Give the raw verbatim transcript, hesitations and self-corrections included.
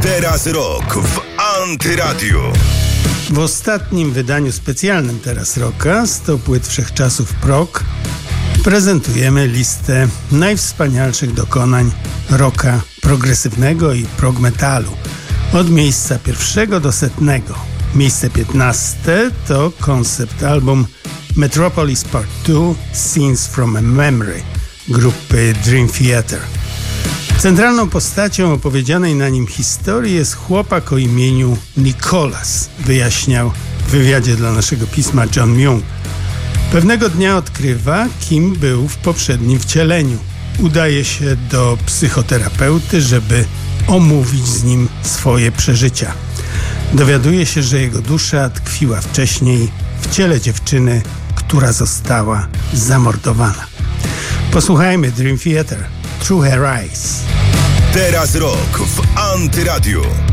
Teraz Rock w Antyradiu. W ostatnim wydaniu specjalnym Teraz Rocka sto płyt wszechczasów prog prezentujemy listę najwspanialszych dokonań rocka progresywnego i prog metalu od miejsca pierwszego do setnego. Miejsce piętnaste to koncept album Metropolis Part dwa Scenes from a Memory grupy Dream Theater. Centralną postacią opowiedzianej na nim historii jest chłopak o imieniu Nicholas, wyjaśniał w wywiadzie dla naszego pisma John Myung. Pewnego dnia odkrywa, kim był w poprzednim wcieleniu. Udaje się do psychoterapeuty, żeby omówić z nim swoje przeżycia. Dowiaduje się, że jego dusza tkwiła wcześniej w ciele dziewczyny, która została zamordowana. Posłuchajmy Dream Theater, Through Her Eyes. Teraz Rock w Antyradiu.